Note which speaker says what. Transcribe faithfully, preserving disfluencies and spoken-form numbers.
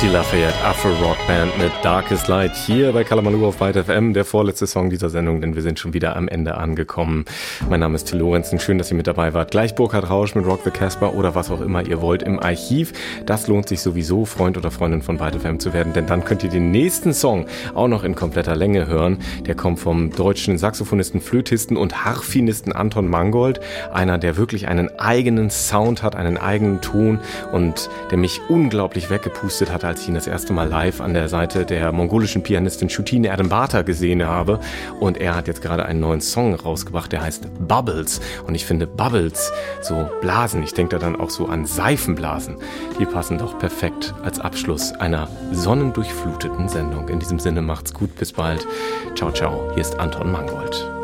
Speaker 1: Die Lafayette Afro-Rock-Band mit Darkest Light hier bei Kalamaloo auf Byte F M, der vorletzte Song dieser Sendung, denn wir sind schon wieder am Ende angekommen. Mein Name ist Till Lorenzen, schön, dass ihr mit dabei wart. Gleich Burkhard Rausch mit Rock the Casbah oder was auch immer ihr wollt im Archiv. Das lohnt sich sowieso, Freund oder Freundin von Byte F M zu werden, denn dann könnt ihr den nächsten Song auch noch in kompletter Länge hören. Der kommt vom deutschen Saxophonisten, Flötisten und Harfenisten Anton Mangold, einer, der wirklich einen eigenen Sound hat, einen eigenen Ton und der mich unglaublich weggepustet hat, als ich ihn das erste Mal live an der Seite der mongolischen Pianistin Shutine Erdembata gesehen habe. Und er hat jetzt gerade einen neuen Song rausgebracht, der heißt Bubbles. Und ich finde Bubbles, so Blasen, ich denke da dann auch so an Seifenblasen, die passen doch perfekt als Abschluss einer sonnendurchfluteten Sendung. In diesem Sinne macht's gut, bis bald. Ciao, ciao, hier ist Anton Mangold.